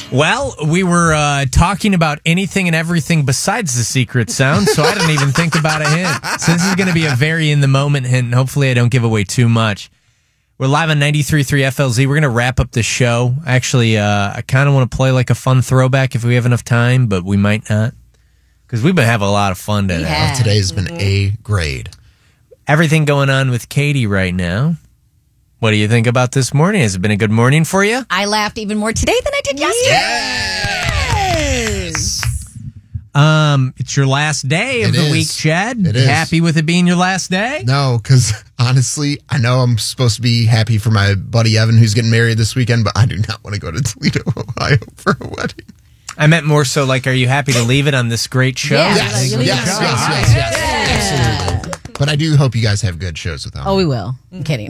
Well, we were talking about anything and everything besides the secret sound, so I didn't even think about a hint. So this is going to be a very in-the-moment hint, and hopefully I don't give away too much. We're live on 93.3 FLZ. We're going to wrap up the show. Actually, I kind of want to play like a fun throwback if we have enough time, but we might not. Because we've been having a lot of fun today. Yeah. Today's been A grade. Everything going on with Katie right now. What do you think about this morning? Has it been a good morning for you? I laughed even more today than I did yesterday. Yes. It's your last day of It the is. week, Chad. It is. Happy with it being your last day? No, because honestly, I know I'm supposed to be happy for my buddy Evan who's getting married this weekend, but I do not want to go to Toledo, Ohio for a wedding. I meant more so like, are you happy to leave it on this great show? Yeah. Yes. Absolutely. But I do hope you guys have good shows with them. Oh, we will. I'm kidding.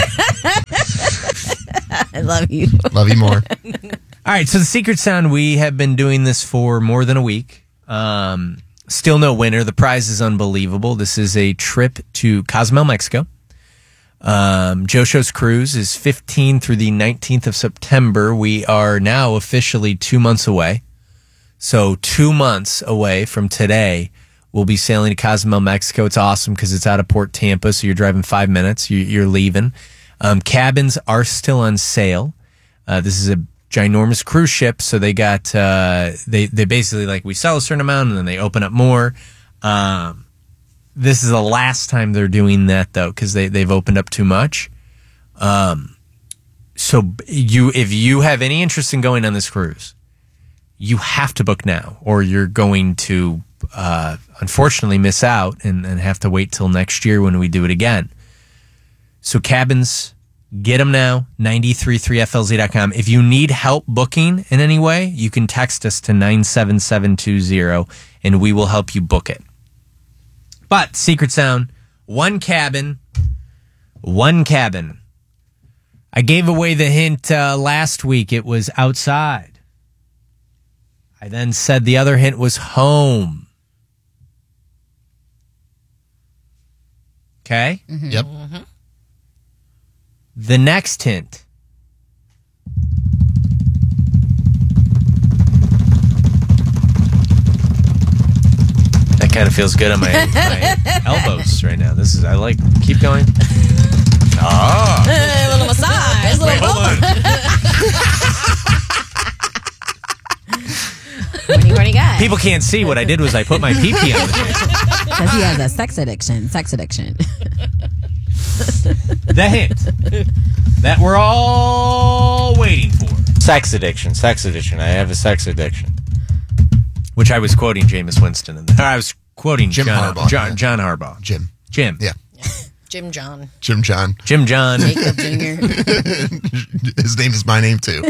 I love you. Love you more. All right, so the Secret Sound, we have been doing this for more than a week. Still no winner. The prize is unbelievable. This is a trip to Cozumel, Mexico. Joe Show's cruise is 15 through the 19th of September. We are now officially 2 months away. So 2 months away from today, we'll be sailing to Cozumel, Mexico. It's awesome because it's out of Port Tampa, so you're driving 5 minutes. You're leaving. Cabins are still on sale. This is a ginormous cruise ship, so they got they basically, like, we sell a certain amount and then they open up more. This is the last time they're doing that, though, because they've opened up too much. So if you have any interest in going on this cruise, you have to book now, or you're going to unfortunately miss out and have to wait till next year when we do it again. So cabins, get them now, 933flz.com. If you need help booking in any way, you can text us to 97720 and we will help you book it. But Secret Sound, one cabin. I gave away the hint last week. It was outside. I then said the other hint was home. Okay? Mm-hmm. Yep. The next hint. That kind of feels good on my elbows right now. I like, keep going. A little massage. Wait, hold on. What do you got? People can't see what I did was I put my pee-pee on the table. Because he has a sex addiction. The hint that we're all waiting for. Sex addiction. I have a sex addiction. Which I was quoting Jameis Winston. I was quoting Jim John Harbaugh. John Harbaugh. Jim. Yeah. Jim John. Jim John. Jacob Jr. His name is my name, too.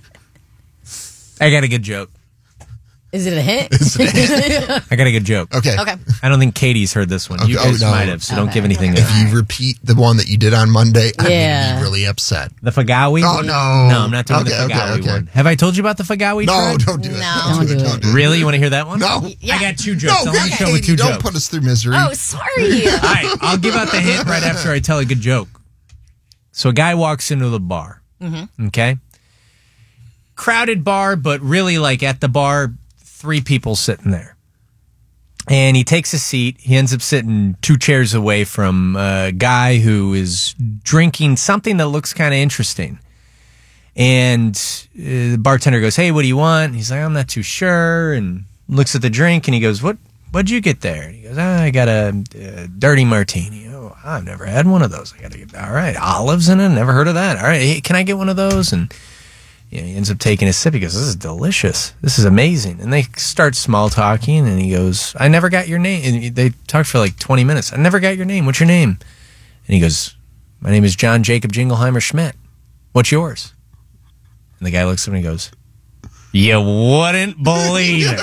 I got a good joke. Is it a hint? I got a good joke. Okay. I don't think Katie's heard this one. You Okay. guys Oh, no. might have, so don't give anything If away. you repeat the one that you did on Monday, I'm going to Yeah. be really upset. The Fagawi? Oh, no. No, I'm not doing the Okay, Fagawi okay. one. Have I told you about the Fagawi? No, Fred? don't do it. No. Don't do it. Don't Don't do it. Really? You want to hear that one? No. Yeah. I got two jokes. No, I'll only show with Katie, two don't jokes. put us through misery. Oh, sorry. All right, I'll give out the hint right after I tell a good joke. So a guy walks into the bar, okay? Crowded bar, but really, like, at the bar, 3 people sitting there. And he takes a seat. He ends up sitting 2 chairs away from a guy who is drinking something that looks kind of interesting. And the bartender goes, "Hey, what do you want?" And he's like, "I'm not too sure." And looks at the drink and he goes, What'd you get there? And he goes, "I got a dirty martini." "Oh, I've never had one of those." All right, olives in it? Never heard of that. All right, hey, can I get one of those? And he ends up taking a sip. He goes, "This is delicious. This is amazing." And they start small talking and he goes, "I never got your name." And they talked for like 20 minutes. "I never got your name. What's your name?" And he goes, "My name is John Jacob Jingleheimer Schmidt. What's yours?" And the guy looks at him and he goes, "You wouldn't believe it."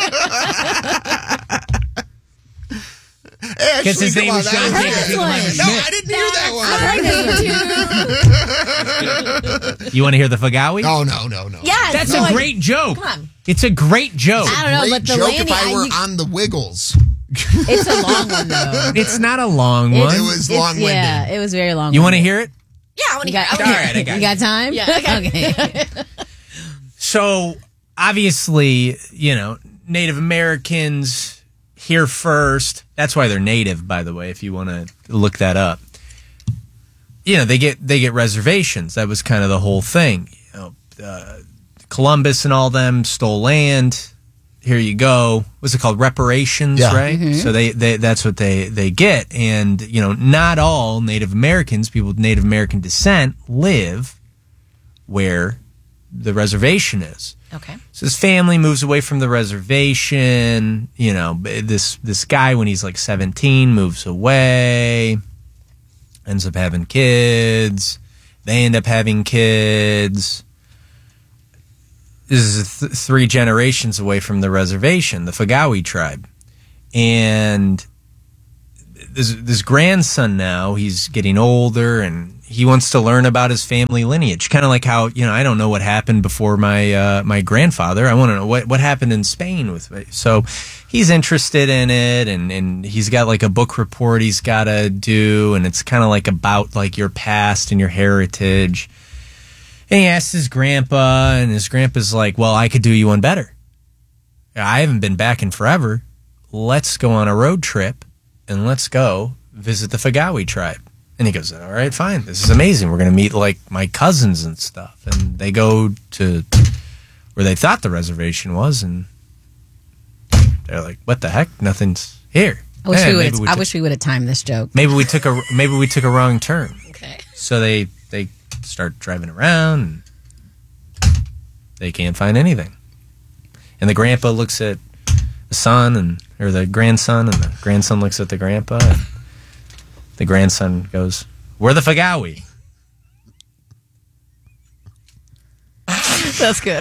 Because his name was John Jacob Jingleheimer No, Schmidt. I didn't hear that one. You want to hear the Fagawi? No. Yeah. That's no, a great joke. Come on. It's a great joke. I don't know, Great but the joke landing, if I were on the Wiggles. it's a long one, though. It's not a long one. It was long-winded. Yeah, it was very long. You want to hear it? Yeah, I want to You hear got, it. All right, I got you got time? Yeah, okay. Okay. So obviously, Native Americans here first. That's why they're native, by the way, if you want to look that up. They get reservations. That was kind of the whole thing. Columbus and all them stole land. Here you go. What's it called? Reparations, right? Mm-hmm. So they that's what they get. And, not all Native Americans, people with Native American descent, live where the reservation is. Okay. So his family moves away from the reservation. This guy, when he's like 17, moves away, ends up having kids. They end up having kids. This is 3 generations away from the reservation, the Fagawi tribe. And this grandson now, he's getting older, and he wants to learn about his family lineage. Kind of like how, I don't know what happened before my grandfather. I want to know what happened in Spain with me. So he's interested in it, and he's got like a book report he's got to do, and it's kind of like about like your past and your heritage. And he asks his grandpa, and his grandpa's like, well, I could do you one better. I haven't been back in forever. Let's go on a road trip, and let's go visit the Fagawi tribe. And he goes, all right, fine. This is amazing. We're going to meet, like, my cousins and stuff. And they go to where they thought the reservation was, and they're like, what the heck? Nothing's here. I wish we would have timed this joke. Maybe we took a wrong turn. Okay. So they start driving around, and they can't find anything. And the grandpa looks at the son or the grandson, and the grandson looks at the grandpa, and the grandson goes, we're the Fagawi. That's good.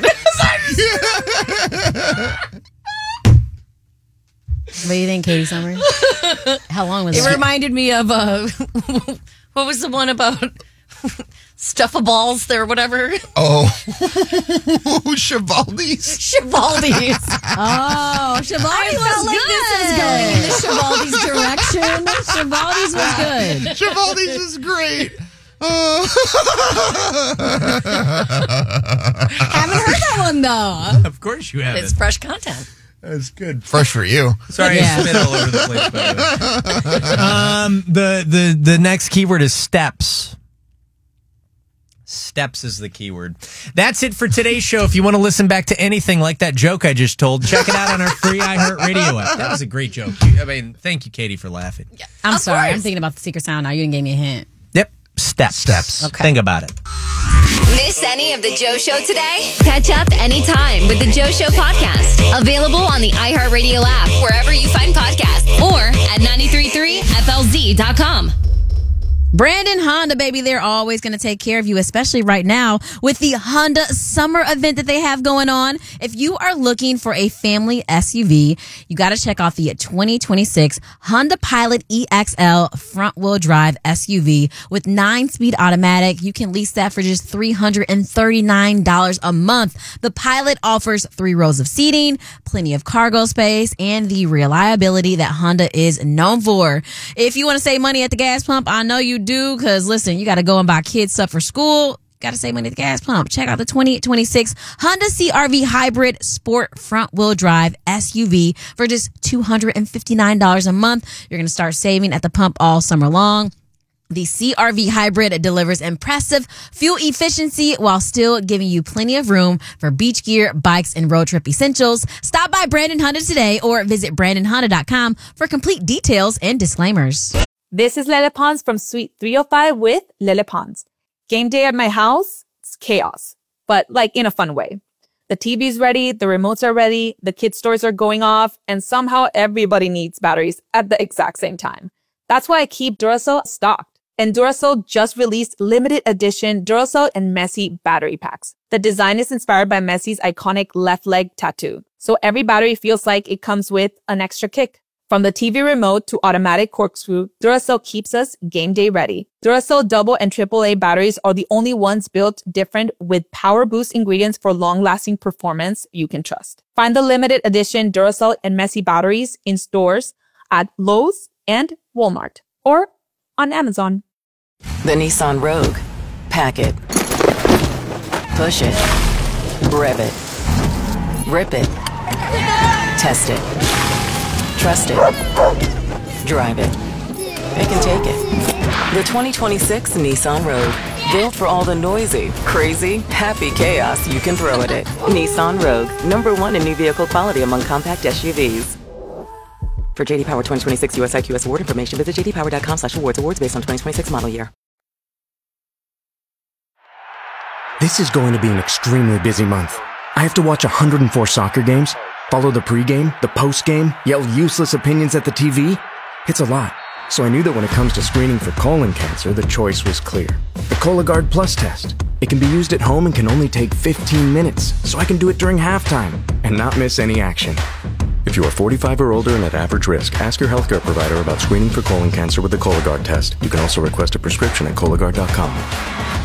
What do you think, Katie Summers? How long was It that? reminded me of what was the one about Stuffaballs or whatever? Oh, Chivaldi's. Chivaldi's. Oh, Chivaldi's felt like this is going in the Chivaldi's direction. Chivaldi's was good. Chivaldi's is great. Haven't heard that one though. Of course you have It's fresh content. That's good. Fresh for you. Sorry, Yeah. I spit all over the place, by the way. The next keyword is steps. Steps is the keyword. That's it for today's show. If you want to listen back to anything like that joke I just told, check it out on our free iHeartRadio app. That was a great joke. Thank you, Katie, for laughing. Yeah. I'm Of sorry. I'm course. thinking about the secret sound now. You didn't give me a hint. Yep. Steps. Okay. Think about it. Miss any of the Joe Show today? Catch up anytime with the Joe Show podcast. Available on the iHeartRadio app, wherever you find podcasts, or at 933flz.com. Brandon Honda, baby, they're always going to take care of you, especially right now with the Honda Summer event that they have going on. If you are looking for a family SUV, you got to check out the 2026 Honda Pilot EXL front-wheel drive SUV with 9-speed automatic. You can lease that for just $339 a month. The Pilot offers 3 rows of seating, plenty of cargo space, and the reliability that Honda is known for. If you want to save money at the gas pump, I know you do, because listen, you got to go and buy kids stuff for school. Got to save money at the gas pump. Check out the 2026 Honda CR-V Hybrid Sport Front-Wheel Drive SUV for just $259 a month. You're going to start saving at the pump all summer long. The CR-V Hybrid delivers impressive fuel efficiency while still giving you plenty of room for beach gear, bikes, and road trip essentials. Stop by Brandon Honda today or visit BrandonHonda.com for complete details and disclaimers. This is Lele Pons from Suite 305 with Lele Pons. Game day at my house, it's chaos, but like in a fun way. The TV's ready, the remotes are ready, the kids' toys are going off, and somehow everybody needs batteries at the exact same time. That's why I keep Duracell stocked. And Duracell just released limited edition Duracell and Messi battery packs. The design is inspired by Messi's iconic left leg tattoo. So every battery feels like it comes with an extra kick. From the TV remote to automatic corkscrew, Duracell keeps us game day ready. Duracell double and AAA batteries are the only ones built different with power boost ingredients for long-lasting performance you can trust. Find the limited edition Duracell and Messi batteries in stores at Lowe's and Walmart or on Amazon. The Nissan Rogue. Pack it. Push it. Rev it. Rip it. Test it. Trust it. Drive it. It can take it. The 2026 Nissan Rogue. Built for all the noisy, crazy, happy chaos you can throw at it. Nissan Rogue. #1 in new vehicle quality among compact SUVs. For JD Power 2026 US IQS award information, visit jdpower.com/awards. Awards based on 2026 model year. This is going to be an extremely busy month. I have to watch 104 soccer games, follow the pregame, the postgame, yell useless opinions at the TV. It's a lot. So I knew that when it comes to screening for colon cancer, the choice was clear. The Cologuard Plus test. It can be used at home and can only take 15 minutes, so I can do it during halftime and not miss any action. If you are 45 or older and at average risk, ask your healthcare provider about screening for colon cancer with the Cologuard test. You can also request a prescription at Cologuard.com.